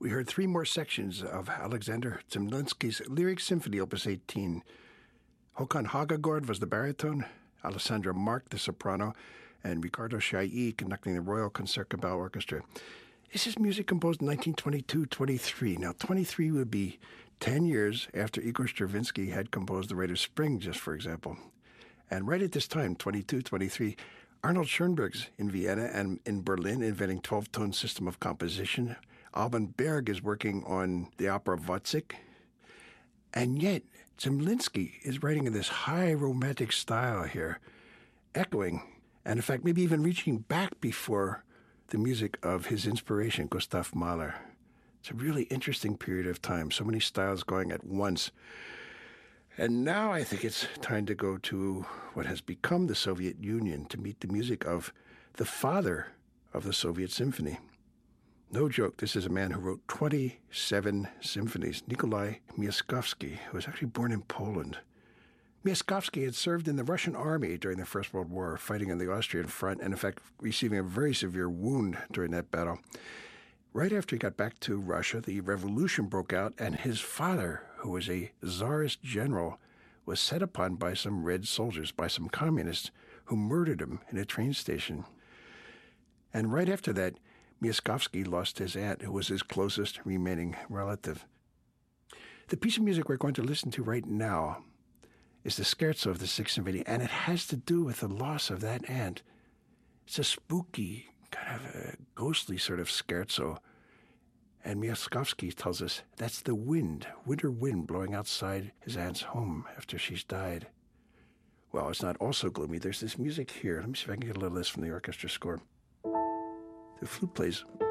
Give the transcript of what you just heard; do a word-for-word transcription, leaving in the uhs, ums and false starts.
we heard three more sections of Alexander Zemlinsky's Lyric Symphony, Opus eighteen. Håkan Hagagård was the baritone, Alessandra Mark the soprano, and Ricardo Chailly conducting the Royal Concertgebouw Orchestra. This is music composed in nineteen twenty-two twenty-three. Now, twenty-three would be ten years after Igor Stravinsky had composed The Rite of Spring, just for example. And right at this time, twenty-two twenty-three, Arnold Schoenberg's in Vienna and in Berlin inventing twelve-tone system of composition. Alban Berg is working on the opera Wozzeck. And yet, Zemlinsky is writing in this high romantic style here, echoing, and in fact, maybe even reaching back before the music of his inspiration, Gustav Mahler. It's a really interesting period of time, so many styles going at once. And now I think it's time to go to what has become the Soviet Union to meet the music of the father of the Soviet symphony. No joke, this is a man who wrote twenty-seven symphonies, Nikolai Miaskovsky, who was actually born in Poland. Miaskovsky had served in the Russian army during the First World War, fighting on the Austrian front, and in fact receiving a very severe wound during that battle. Right after he got back to Russia, the revolution broke out, and his father, who was a czarist general, was set upon by some red soldiers, by some communists, who murdered him in a train station. And right after that, Miaskovsky lost his aunt, who was his closest remaining relative. The piece of music we're going to listen to right now is the Scherzo of the Sixth Symphony, and it has to do with the loss of that aunt. It's a spooky, kind of a ghostly sort of scherzo. And Miaskovsky tells us that's the wind, winter wind blowing outside his aunt's home after she's died. Well, it's not all so gloomy. There's this music here. Let me see if I can get a little of this from the orchestra score. The flute plays.